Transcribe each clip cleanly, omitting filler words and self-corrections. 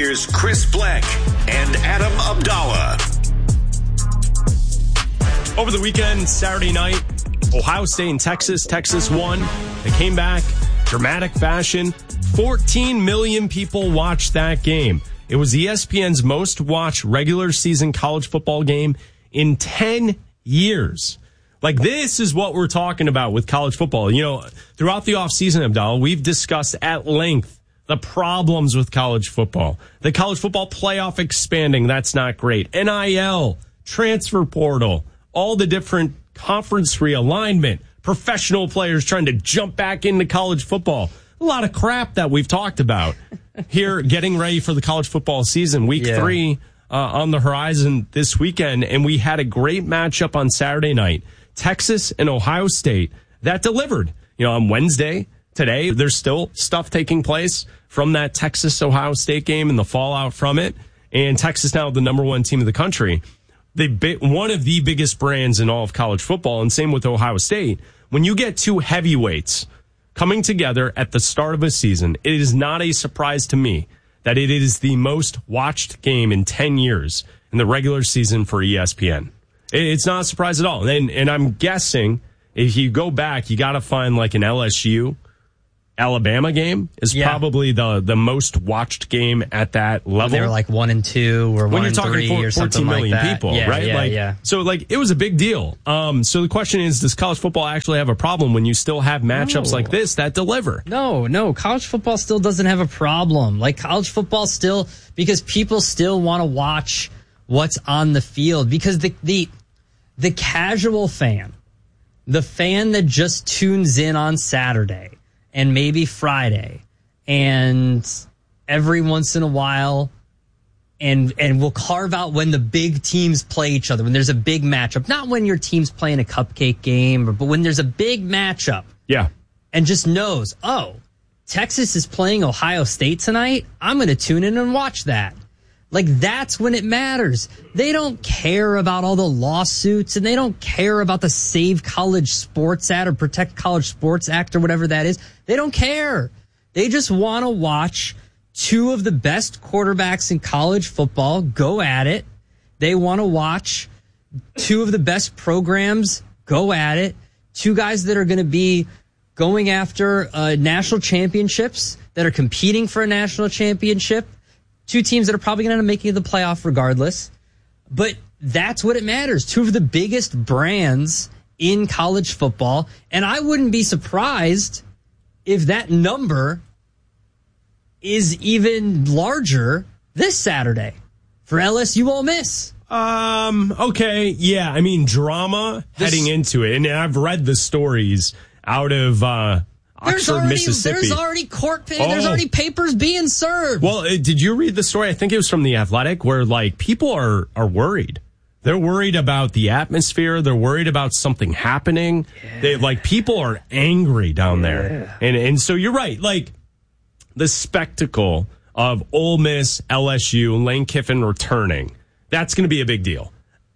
Here's Chris Black and Adam Abdallah. Over the weekend, Saturday night, Ohio State and Texas. Texas won. They came back, dramatic fashion. 14 million people watched that game. It was ESPN's most watched regular season college football game in 10 years. Like, this is what we're talking about with college football. You know, throughout the offseason, Abdallah, we've discussed at length the problems with college football. The college football playoff expanding, that's not great. NIL, transfer portal, all the different conference realignment, professional players trying to jump back into college football. A lot of crap that we've talked about here, getting ready for the college football season. Week 3 on the horizon this weekend, and we had a great matchup on Saturday night. Texas and Ohio State that delivered. You know, on Wednesday, today, there's still stuff taking place from that Texas-Ohio State game and the fallout from it. And Texas now the number one team of the country. One of the biggest brands in all of college football, and same with Ohio State. When you get two heavyweights coming together at the start of a season, it is not a surprise to me that it is the most watched game in 10 years in the regular season for ESPN. It's not a surprise at all. And I'm guessing if you go back, you got to find like an LSU Alabama game is probably the most watched game at that level. They were like 1 and 2 or 1 and 3 or something like that. 14 million people, right? Yeah. So like it was a big deal. So the question is, does college football actually have a problem when you still have matchups like this that deliver? No. College football still doesn't have a problem. Like college football still, because people still want to watch what's on the field, because the casual fan, the fan that just tunes in on Saturday and maybe Friday and every once in a while and we'll carve out when the big teams play each other, when there's a big matchup, not when your team's playing a cupcake game, but when there's a big matchup. Yeah. And just knows, Texas is playing Ohio State tonight. I'm going to tune in and watch that. Like, that's when it matters. They don't care about all the lawsuits, and they don't care about the Save College Sports Act or Protect College Sports Act or whatever that is. They don't care. They just want to watch two of the best quarterbacks in college football go at it. They want to watch two of the best programs go at it. Two guys that are going to be going after national championships, that are competing for a national championship. Two teams that are probably going to end up making the playoff regardless. But that's what it matters. Two of the biggest brands in college football. And I wouldn't be surprised if that number is even larger this Saturday for LSU Ole Miss. Okay. Yeah. I mean, drama heading into it. And I've read the stories out of, Oxford, Mississippi. There's already there's already papers being served. Well, did you read the story? I think it was from The Athletic, where like people are worried. They're worried about the atmosphere. They're worried about something happening. Yeah. People are angry down there. And so you're right. Like the spectacle of Ole Miss, LSU, Lane Kiffin returning, that's going to be a big deal.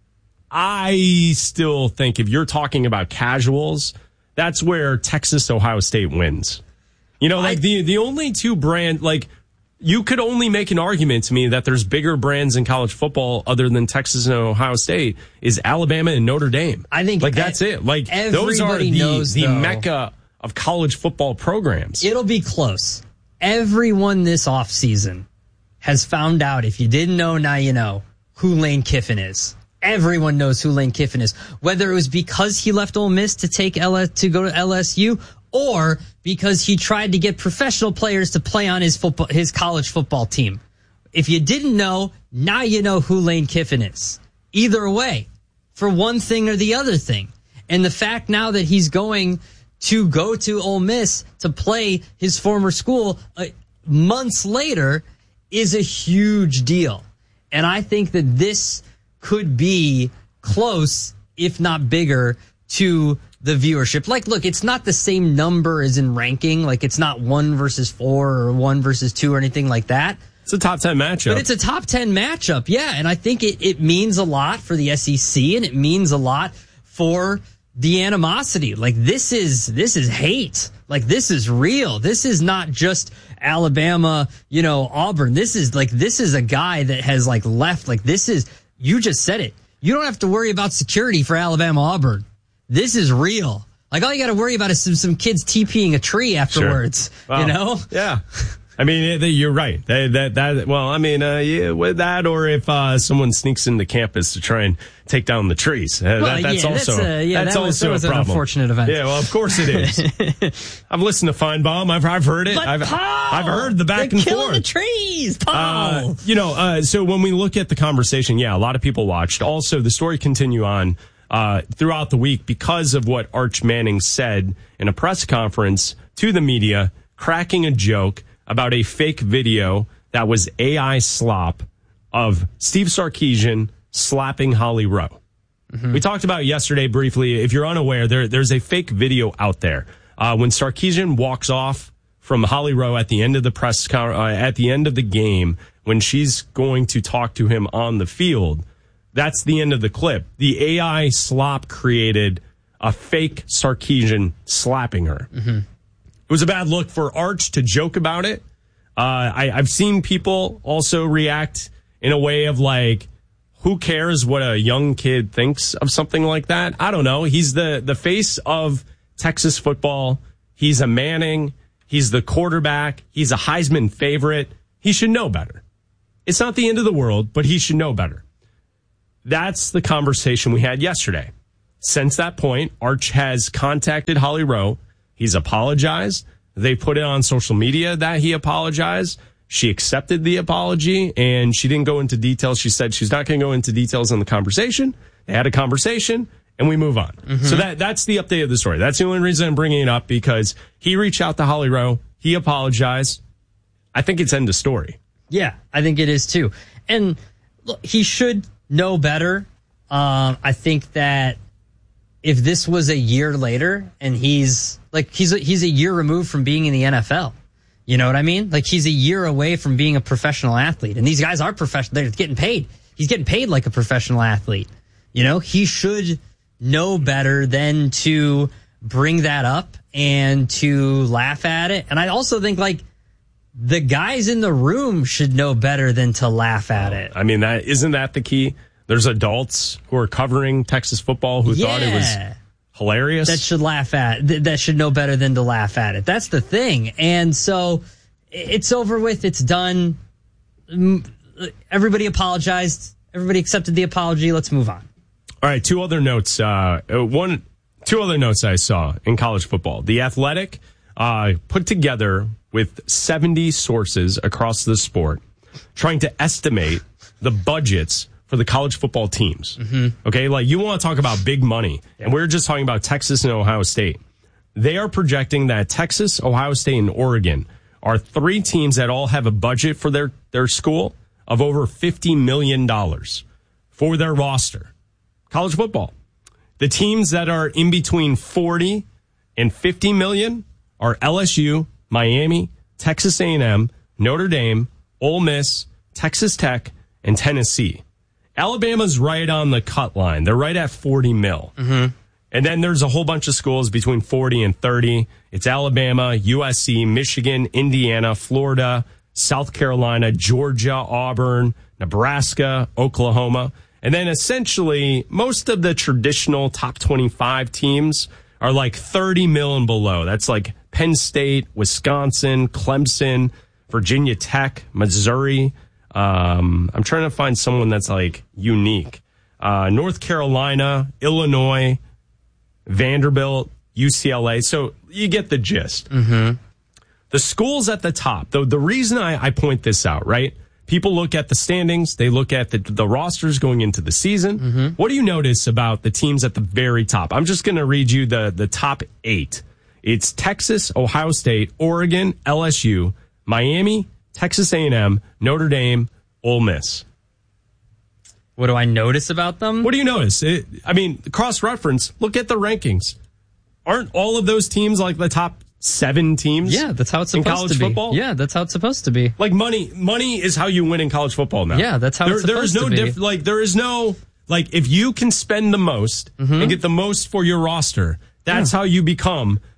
I still think if you're talking about casuals, that's where Texas, Ohio State wins. You know, the only two brand, you could only make an argument to me that there's bigger brands in college football other than Texas and Ohio State is Alabama and Notre Dame. I think that's it. Those are the mecca of college football programs. It'll be close. Everyone this offseason has found out, if you didn't know, now you know, who Lane Kiffin is. Everyone knows who Lane Kiffin is, whether it was because he left Ole Miss to go to LSU, or because he tried to get professional players to play on his college football team. If you didn't know, now you know who Lane Kiffin is. Either way, for one thing or the other thing. And the fact now that he's going to go to Ole Miss to play his former school months later is a huge deal. And I think that this could be close, if not bigger, to the viewership. Look, it's not the same number as in ranking. It's not 1 versus 4 or 1 versus 2 or anything like that. It's a top 10 matchup. But it's a top 10 matchup, yeah. And I think it means a lot for the SEC, and it means a lot for the animosity. This is hate. Like, this is real. This is not just Alabama, Auburn. This is a guy that has left. You just said it. You don't have to worry about security for Alabama Auburn. This is real. All you got to worry about is some kids TPing a tree afterwards. Sure. Well, Yeah. I mean, you're right. With that, or if someone sneaks into campus to try and take down the trees, that's also a problem. An unfortunate event. Yeah, well, of course it is. I've listened to Feinbaum. I've heard it. I've heard the back and forth. The trees, Paul. So when we look at the conversation, a lot of people watched. Also, the story continue on throughout the week because of what Arch Manning said in a press conference to the media, cracking a joke about a fake video that was AI slop of Steve Sarkisian slapping Holly Rowe. Mm-hmm. We talked about it yesterday briefly. If you're unaware, there's a fake video out there when Sarkisian walks off from Holly Rowe at the end of the at the end of the game when she's going to talk to him on the field. That's the end of the clip. The AI slop created a fake Sarkisian slapping her. Mm-hmm. It was a bad look for Arch to joke about it. I've seen people also react in a way of who cares what a young kid thinks of something like that? I don't know. He's the face of Texas football. He's a Manning. He's the quarterback. He's a Heisman favorite. He should know better. It's not the end of the world, but he should know better. That's the conversation we had yesterday. Since that point, Arch has contacted Holly Rowe. He's apologized. They put it on social media that he apologized. She accepted the apology, and she didn't go into details. She said she's not going to go into details on the conversation. They had a conversation, and we move on. Mm-hmm. So that's the update of the story. That's the only reason I'm bringing it up, because he reached out to Holly Rowe. He apologized. I think it's end of story. Yeah, I think it is too. And look, he should know better. I think that if this was a year later and he's a year removed from being in the NFL, you know what I mean? He's a year away from being a professional athlete, and these guys are professional. They're getting paid. He's getting paid like a professional athlete. He should know better than to bring that up and to laugh at it. And I also think the guys in the room should know better than to laugh at it. I mean, isn't that the key? There's adults who are covering Texas football who thought it was hilarious. That should laugh at. That should know better than to laugh at it. That's the thing. And so it's over with. It's done. Everybody apologized. Everybody accepted the apology. Let's move on. All right. Two other notes I saw in college football. The Athletic put together with 70 sources across the sport trying to estimate the budgets for the college football teams. Mm-hmm. Okay, you want to talk about big money, and we're just talking about Texas and Ohio State. They are projecting that Texas, Ohio State, and Oregon are three teams that all have a budget for their school of over $50 million for their roster. College football. The teams that are in between 40 and 50 million are LSU, Miami, Texas A&M, Notre Dame, Ole Miss, Texas Tech, and Tennessee. Alabama's right on the cut line. They're right at 40 mil. Mm-hmm. And then there's a whole bunch of schools between 40 and 30. It's Alabama, USC, Michigan, Indiana, Florida, South Carolina, Georgia, Auburn, Nebraska, Oklahoma. And then essentially most of the traditional top 25 teams are 30 mil and below. That's Penn State, Wisconsin, Clemson, Virginia Tech, Missouri. I'm trying to find someone that's unique. North Carolina, Illinois, Vanderbilt, UCLA. So you get the gist. Mm-hmm. The schools at the top, though, the reason I point this out, right? People look at the standings. They look at the rosters going into the season. Mm-hmm. What do you notice about the teams at the very top? I'm just going to read you the top 8. It's Texas, Ohio State, Oregon, LSU, Miami, Texas A&M, Notre Dame, Ole Miss. What do I notice about them? What do you notice? Cross-reference, look at the rankings. Aren't all of those teams the top 7 teams? Yeah, that's how it's supposed to be. In college football? Yeah, that's how it's supposed to be. Money is how you win in college football now. Yeah, that's how it's supposed to be. There is no, if you can spend the most mm-hmm. and get the most for your roster, that's how you become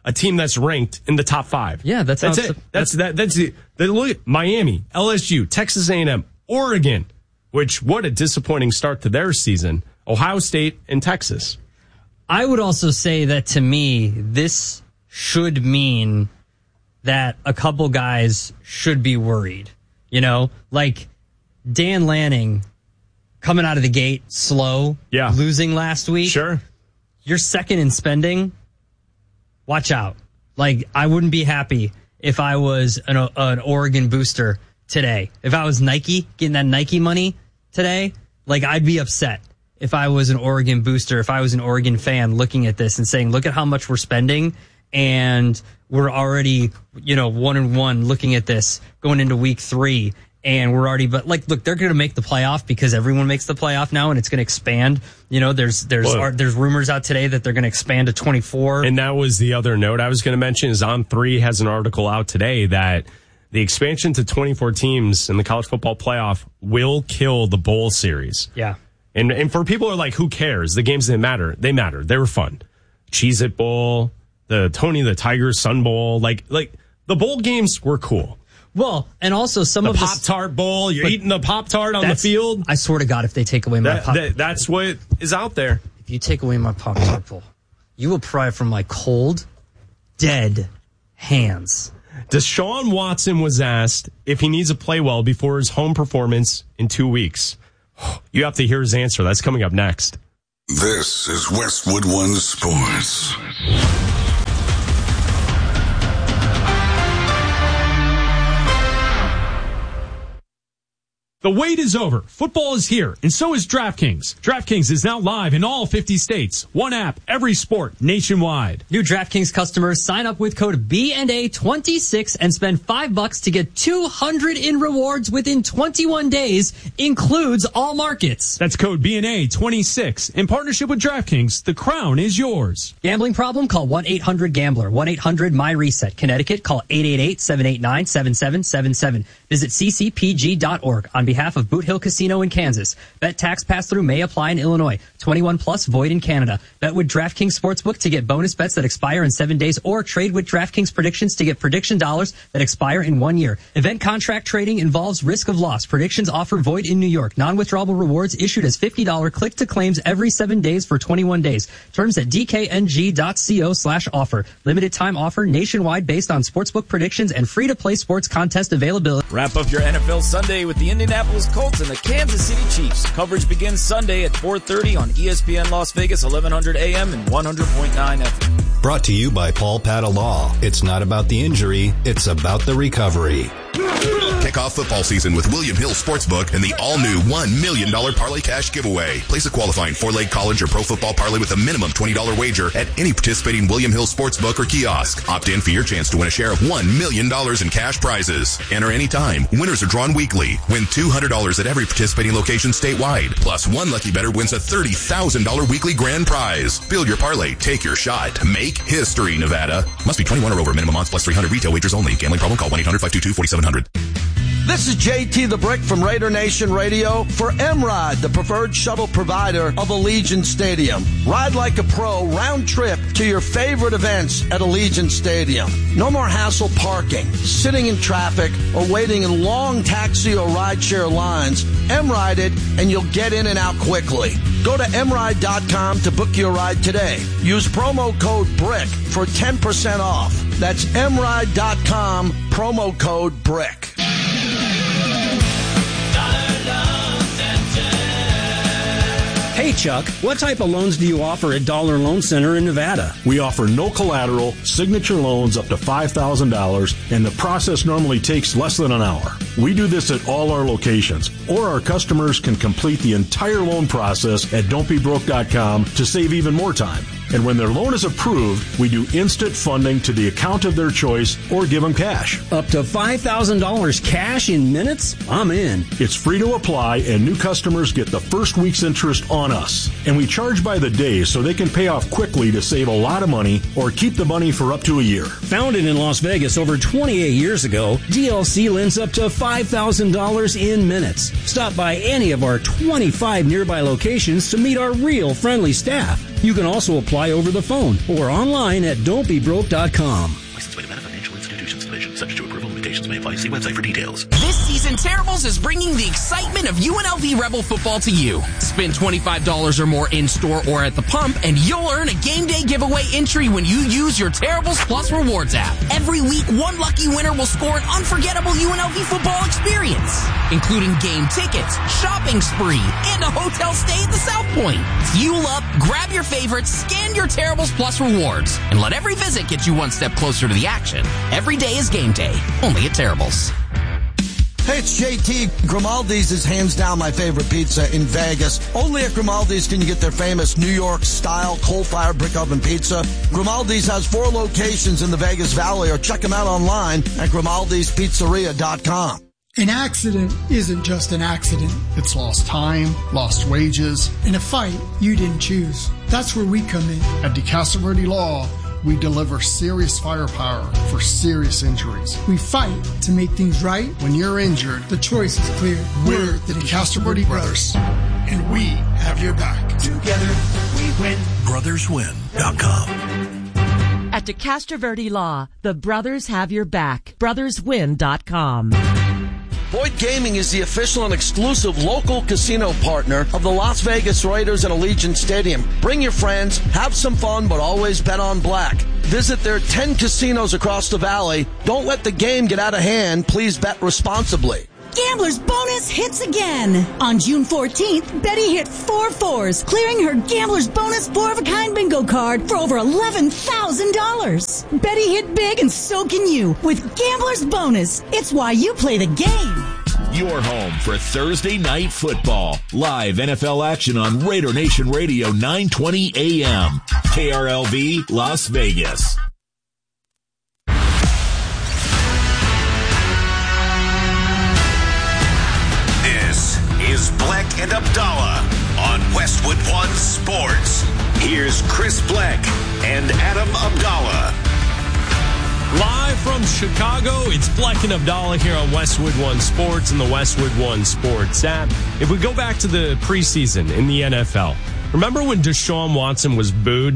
a team that's ranked in the top 5. Yeah, that's it. That's it. Look at Miami, LSU, Texas A&M, Oregon, which what a disappointing start to their season. Ohio State and Texas. I would also say that to me, this should mean that a couple guys should be worried. Like Dan Lanning coming out of the gate slow, losing last week. Sure. You're second in spending. Watch out. Like, I wouldn't be happy if I was an Oregon booster today. If I was Nike, getting that Nike money today, like, I'd be upset if I was an Oregon booster, if I was an Oregon fan looking at this and saying, look at how much we're spending, and we're already, 1-1 looking at this going into week 3. And we're already, but like, look, they're going to make the playoff because everyone makes the playoff now, and it's going to expand. There's rumors out today that they're going to expand to 24. And that was the other note I was going to mention is On3 has an article out today that the expansion to 24 teams in the college football playoff will kill the bowl series. Yeah. And for people who are like, who cares? The games didn't matter. They mattered. They were fun. Cheez-It Bowl, the Tony the Tiger Sun Bowl, like the bowl games were cool. Well, and also some of the Pop-Tart Bowl, you're eating the Pop-Tart on the field. I swear to God, if they take away my Pop-Tart. That's what is out there. If you take away my Pop-Tart Bowl, you will pry from my cold, dead hands. Deshaun Watson was asked if he needs to play well before his home performance in 2 weeks. You have to hear his answer. That's coming up next. This is Westwood One Sports. The wait is over. Football is here, and so is DraftKings. DraftKings is now live in all 50 states. One app, every sport, nationwide. New DraftKings customers sign up with code BNA26 and spend $5 to get $200 in rewards within 21 days. Includes all markets. That's code BNA26. In partnership with DraftKings, the crown is yours. Gambling problem? Call 1-800-GAMBLER. 1-800-MY-RESET. Connecticut, call 888-789-7777. Visit ccpg.org. On behalf of Boot Hill Casino in Kansas. Bet tax pass-through may apply in Illinois. 21 plus void in Canada. Bet with DraftKings Sportsbook to get bonus bets that expire in 7 days, or trade with DraftKings Predictions to get prediction dollars that expire in 1 year. Event contract trading involves risk of loss. Predictions offer void in New York. Non-withdrawable rewards issued as $50 click to claims every 7 days for 21 days. Terms at dkng.co/offer. Limited time offer nationwide based on sportsbook predictions and free-to-play sports contest availability. Wrap up your NFL Sunday with the Indianapolis Colts and the Kansas City Chiefs. Coverage begins Sunday at 4:30 on ESPN Las Vegas, 1100 AM and 100.9 FM. Brought to you by Paul Patta Law. It's not about the injury, it's about the recovery. Kick off football season with William Hill Sportsbook and the all-new $1 million Parlay Cash giveaway. Place a qualifying 4-leg college or pro football parlay with a minimum $20 wager at any participating William Hill Sportsbook or kiosk. Opt in for your chance to win a share of $1 million in cash prizes. Enter anytime. Winners are drawn weekly. Win $200 at every participating location statewide. Plus, one lucky bettor wins a $30,000 weekly grand prize. Build your parlay. Take your shot. Make history, Nevada. Must be 21 or over. Minimum odds plus 300. Retail wagers only. Gambling problem? Call 1-800-522-4700. This is JT the Brick from Raider Nation Radio for M-Ride, the preferred shuttle provider of Allegiant Stadium. Ride like a pro, round trip to your favorite events at Allegiant Stadium. No more hassle parking, sitting in traffic, or waiting in long taxi or rideshare lines. M-Ride it, and you'll get in and out quickly. Go to mride.com to book your ride today. Use promo code BRICK for 10% off. That's mride.com, promo code BRICK. Hey, Chuck, what type of loans do you offer at Dollar Loan Center in Nevada? We offer no collateral, signature loans up to $5,000, and the process normally takes less than an hour. We do this at all our locations, or our customers can complete the entire loan process at don'tbebroke.com to save even more time. And when their loan is approved, we do instant funding to the account of their choice or give them cash. Up to $5,000 cash in minutes? I'm in. It's free to apply, and new customers get the first week's interest on us. And we charge by the day so they can pay off quickly to save a lot of money or keep the money for up to a year. Founded in Las Vegas over 28 years ago, DLC lends up to $5,000 in minutes. Stop by any of our 25 nearby locations to meet our real friendly staff. You can also apply over the phone or online at don'tbebroke.com. Licensed by Nevada Financial Institutions Division. Subject to approval. Limitations may apply. See website for details. This season, Terribles is bringing the excitement of UNLV Rebel football to you. Spend $25 or more in-store or at the pump, and you'll earn a game day giveaway entry when you use your Terribles Plus Rewards app. Every week, one lucky winner will score an unforgettable UNLV football experience, including game tickets, shopping spree, and a hotel stay at the South Point. Fuel up, grab your favorites, scan your Terribles Plus Rewards, and let every visit get you one step closer to the action. Every day is game day, only at Terribles. Hey, it's JT. Grimaldi's is hands down my favorite pizza in Vegas. Only at Grimaldi's can you get their famous New York-style coal-fired brick oven pizza. Grimaldi's has 4 locations in the Vegas Valley, or check them out online at Grimaldi'sPizzeria.com. An accident isn't just an accident. It's lost time, lost wages, and a fight you didn't choose. That's where we come in. At DeCastro Verde Law, we deliver serious firepower for serious injuries. We fight to make things right. When you're injured, the choice is clear. We're the DeCastro Verde Brothers, and we have your back. Together, we win. BrothersWin.com. At DeCastro Verde Law, the brothers have your back. BrothersWin.com. Boyd Gaming is the official and exclusive local casino partner of the Las Vegas Raiders and Allegiant Stadium. Bring your friends, have some fun, but always bet on black. Visit their 10 casinos across the valley. Don't let the game get out of hand. Please bet responsibly. Gambler's Bonus hits again. On June 14th, Betty hit 4 4s, clearing her Gambler's Bonus 4-of-a-kind bingo card for over $11,000. Betty hit big, and so can you with Gambler's Bonus. It's why you play the game. Your home for Thursday Night Football. Live NFL action on Raider Nation Radio 920 AM. KRLV, Las Vegas. Is Bleck and Abdallah on Westwood One Sports. Here's Chris Bleck and Adam Abdallah. Live from Chicago, it's Bleck and Abdallah here on Westwood One Sports and the Westwood One Sports app. If we go back to the preseason in the NFL, remember when Deshaun Watson was booed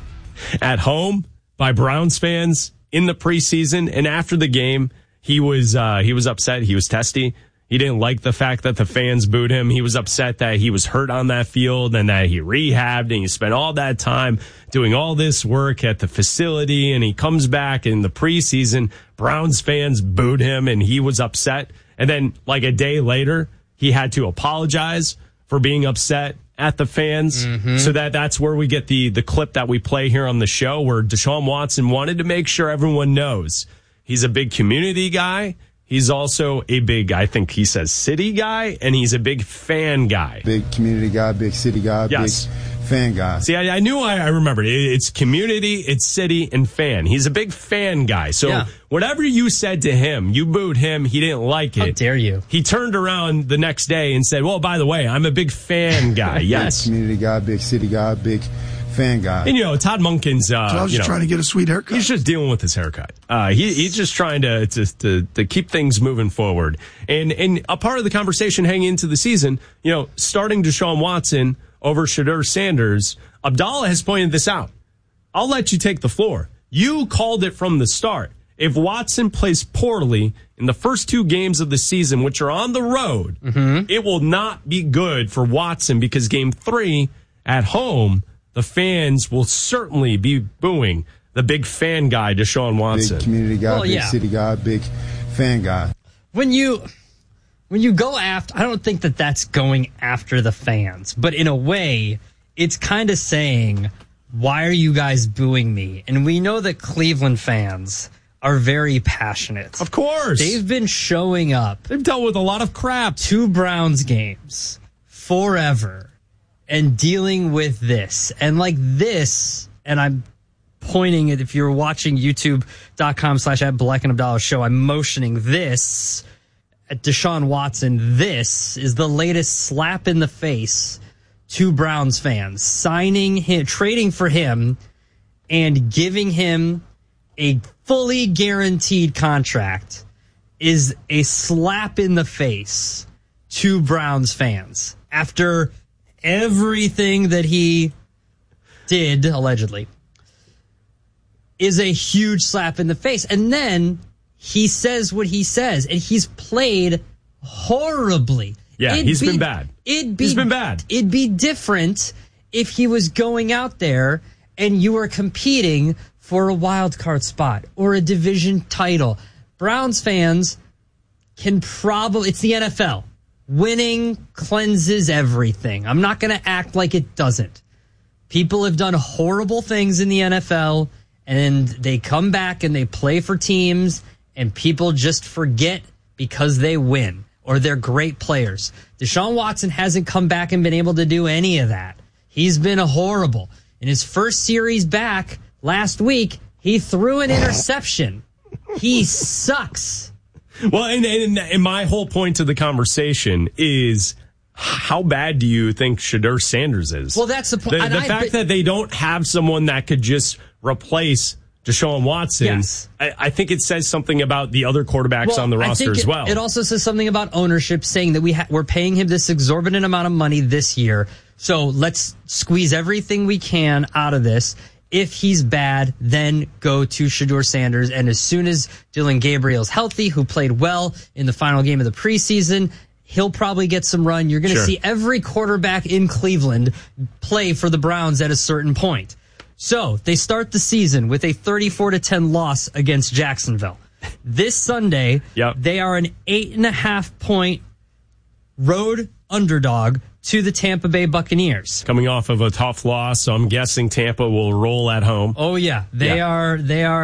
at home by Browns fans in the preseason, and after the game, he was upset, he was testy. He didn't like the fact that the fans booed him. He was upset that he was hurt on that field and that he rehabbed and he spent all that time doing all this work at the facility, and he comes back in the preseason. Browns fans booed him and he was upset. And then like a day later, he had to apologize for being upset at the fans. Mm-hmm. So that's where we get the clip that we play here on the show, where Deshaun Watson wanted to make sure everyone knows he's a big community guy. He's also a big, I think he says, city guy, and he's a big fan guy. Big community guy, big city guy, yes. Big fan guy. See, I knew I remembered. It's community, it's city, and fan. He's a big fan guy. So whatever you said to him, you booed him, he didn't like it. How dare you? He turned around the next day and said, well, by the way, I'm a big fan guy. Yes. Big community guy, big city guy, big fan guy. And, Todd Monken's, so I was just trying to get a sweet haircut. He's just dealing with his haircut. He's just trying to keep things moving forward. And a part of the conversation hanging into the season, starting Deshaun Watson over Shedeur Sanders, Abdallah has pointed this out. I'll let you take the floor. You called it from the start. If Watson plays poorly in the first 2 games of the season, which are on the road, it will not be good for Watson, because game 3 at home, the fans will certainly be booing the big fan guy, Deshaun Watson. Big community guy, big city guy, big fan guy. When you go after, I don't think that that's going after the fans, but in a way, it's kind of saying, why are you guys booing me? And we know that Cleveland fans are very passionate. Of course. They've been showing up. They've dealt with a lot of crap. 2 Browns games forever. And dealing with this. And like this, and I'm pointing it, if you're watching youtube.com/@BleckandAbdallah show, I'm motioning this at Deshaun Watson. This is the latest slap in the face to Browns fans. Signing him, trading for him, and giving him a fully guaranteed contract is a slap in the face to Browns fans. After everything that he did, allegedly, is a huge slap in the face. And then he says what he says, and he's played horribly. Yeah, he's been bad. He's been bad. It'd be different if he was going out there and you were competing for a wild card spot or a division title. Browns fans can probably, it's the NFL. Winning cleanses everything. I'm not going to act like it doesn't. People have done horrible things in the NFL, and they come back and they play for teams, and people just forget because they win or they're great players. Deshaun Watson hasn't come back and been able to do any of that. He's been horrible. In his first series back last week, he threw an interception. He sucks. Well, and my whole point to the conversation is, how bad do you think Shedeur Sanders is? Well, that's the point. The fact that they don't have someone that could just replace Deshaun Watson, yes. I think it says something about the other quarterbacks on the roster as well. It also says something about ownership, saying that we're paying him this exorbitant amount of money this year, so let's squeeze everything we can out of this. If he's bad, then go to Shedeur Sanders. And as soon as Dylan Gabriel's healthy, who played well in the final game of the preseason, he'll probably get some run. You're going to see every quarterback in Cleveland play for the Browns at a certain point. So they start the season with a 34-10 loss against Jacksonville. This Sunday, they are an 8.5-point road underdog to the Tampa Bay Buccaneers. Coming off of a tough loss, so I'm guessing Tampa will roll at home. Oh, yeah. They are